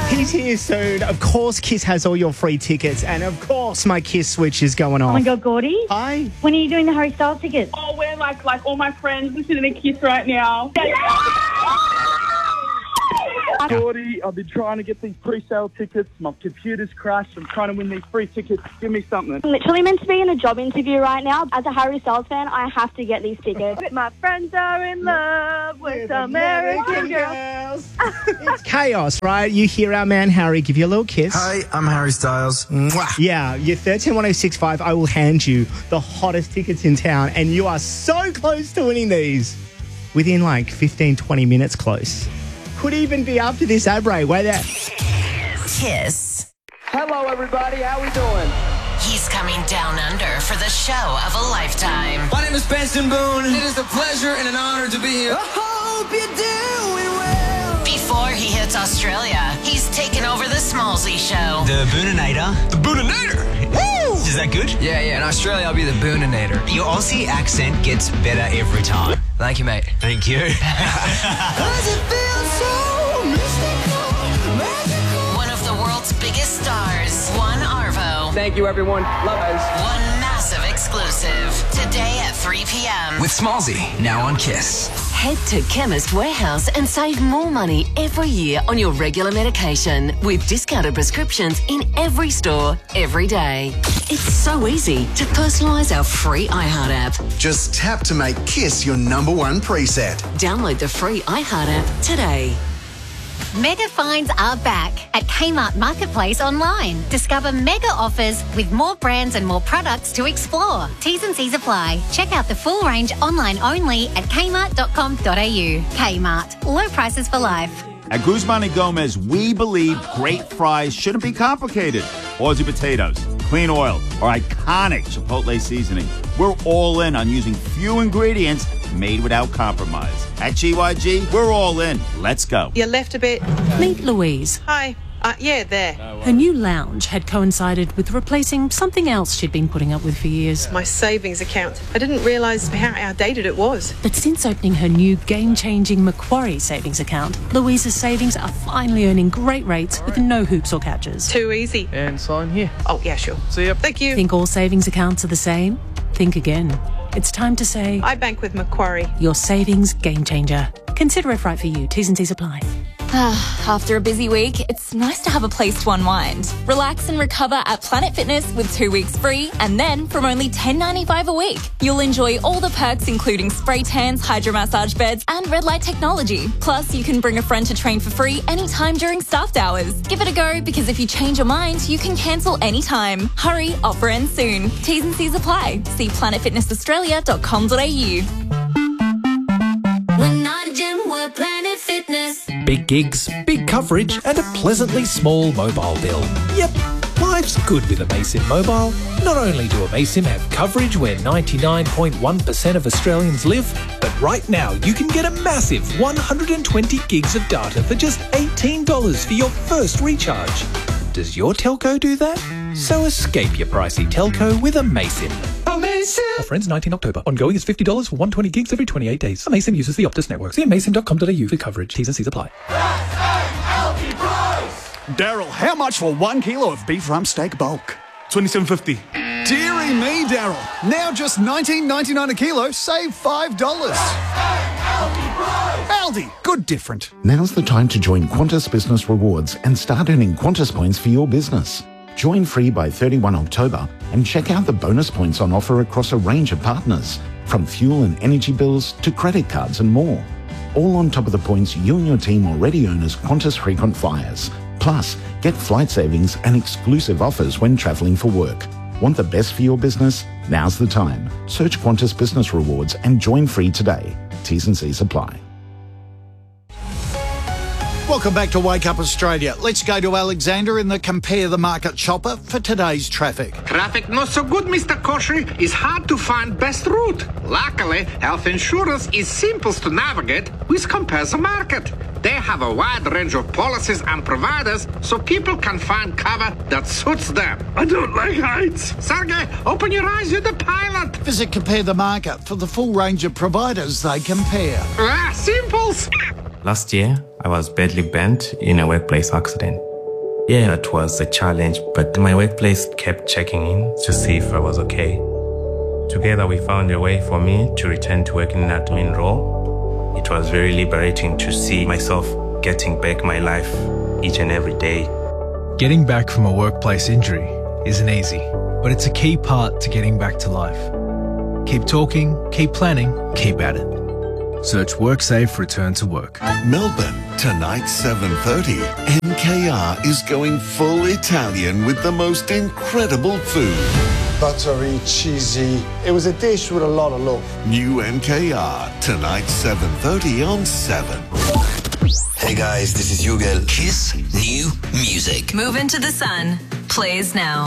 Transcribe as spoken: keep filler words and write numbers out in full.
He's here soon. Of course, Kiss has all your free tickets. And of course, my Kiss switch is going off. Oh my God, Gordy. Hi. When are you doing the Harry Styles tickets? Oh, we're like, like all my friends listening to Kiss right now. Gordy, I've been trying to get these pre-sale tickets. My computer's crashed. I'm trying to win these free tickets. Give me something. I'm literally meant to be in a job interview right now. As a Harry Styles fan, I have to get these tickets. My friends are in love with, with American, American girls. It's chaos, right? You hear our man Harry give you a little kiss. Hi, I'm Harry Styles. Mwah. Yeah, you're thirteen one oh six five. I will hand you the hottest tickets in town, and you are so close to winning these. Within like fifteen, twenty minutes close. Could even be after this ad break. Wait there. Kiss. Hello, everybody. How we doing? He's coming down under for the show of a lifetime. My name is Benson Boone. It is a pleasure and an honor to be here. I hope you're doing well. Before he hits Australia, he's taken over the Smallsy show. The Booninator. The Booninator. Woo! Is that good? Yeah, yeah. In Australia, I'll be the Booninator. Your Aussie accent gets better every time. Thank you, mate. Thank you. One of the world's biggest stars, One Arvo. Thank you, everyone. Love us. One massive exclusive. Today at three p.m. With Smallsy, now on Kiss. Head to Chemist Warehouse and save more money every year on your regular medication with discounted prescriptions in every store, every day. It's so easy to personalise our free iHeart app. Just tap to make Kiss your number one preset. Download the free iHeart app today. Mega finds are back at Kmart Marketplace online. Discover mega offers with more brands and more products to explore. T's and C's apply. Check out the full range online only at kmart dot com dot a u. Kmart. Low prices for life. At Guzman and Gomez, we believe great fries shouldn't be complicated. Aussie potatoes, clean oil, or iconic Chipotle seasoning. We're all in on using few ingredients made without compromise. At G Y G, we're all in. Let's go. You left a bit. Meet Louise. Hi. Uh, yeah, there. Her new lounge had coincided with replacing something else she'd been putting up with for years. My savings account. I didn't realise how outdated it was. But since opening her new game-changing Macquarie savings account, Louise's savings are finally earning great rates with no hoops or catches. Too easy. And sign here. Oh, yeah, sure. See ya. Thank you. Think all savings accounts are the same? Think again. It's time to say... I bank with Macquarie. Your savings game changer. Consider if right for you. T's and C's apply. After a busy week, it's nice to have a place to unwind. Relax and recover at Planet Fitness with two weeks free, and then from only ten dollars ninety-five a week. You'll enjoy all the perks including spray tans, hydro massage beds, and red light technology. Plus, you can bring a friend to train for free anytime during staffed hours. Give it a go, because if you change your mind, you can cancel anytime. Hurry, offer ends soon. T's and C's apply. See planet fitness australia dot com dot a u. We're not a gym, we're Planet Fitness. Big gigs, big coverage, and a pleasantly small mobile bill. Yep, life's good with Amaysim Mobile. Not only do Amaysim have coverage where ninety-nine point one percent of Australians live, but right now you can get a massive one hundred twenty gigs of data for just eighteen dollars for your first recharge. Does your telco do that? So escape your pricey telco with Amaysim. Amazing! Offer ends nineteenth October. Ongoing is fifty dollars for one hundred twenty gigs every twenty-eight days. Amaysim uses the Optus network. See amaysim dot com dot a u for coverage. T's and C's apply. Daryl, how much for one kilo of beef rump steak bulk? twenty-seven fifty. Deary me, Daryl. Now just nineteen ninety-nine a kilo. Save five dollars. Aldi, good different. Now's the time to join Qantas Business Rewards and start earning Qantas points for your business. Join free by thirty-first of October and check out the bonus points on offer across a range of partners, from fuel and energy bills to credit cards and more. All on top of the points you and your team already earn as Qantas frequent flyers. Plus, get flight savings and exclusive offers when travelling for work. Want the best for your business? Now's the time. Search Qantas Business Rewards and join free today. T's and C's apply. Welcome back to Wake Up Australia. Let's go to Alexander in the Compare the Market Chopper for today's traffic. Traffic not so good, Mister Koshy. It's hard to find best route. Luckily, health insurance is simple to navigate with Compare the Market. They have a wide range of policies and providers so people can find cover that suits them. I don't like heights. Sergey, open your eyes, you're the pilot. Visit Compare the Market for the full range of providers they compare. Ah, simples. Last year, I was badly bent in a workplace accident. Yeah, it was a challenge, but my workplace kept checking in to see if I was okay. Together we found a way for me to return to work in an admin role. It was very liberating to see myself getting back my life each and every day. Getting back from a workplace injury isn't easy, but it's a key part to getting back to life. Keep talking, keep planning, keep at it. Search WorkSafe Return to Work. Melbourne, tonight seven thirty. M K R is going full Italian with the most incredible food. Buttery, cheesy. It was a dish with a lot of love. New M K R, tonight seven thirty on seven. Hey guys, this is Yugel. Kiss New Music. Move into the sun. Plays now.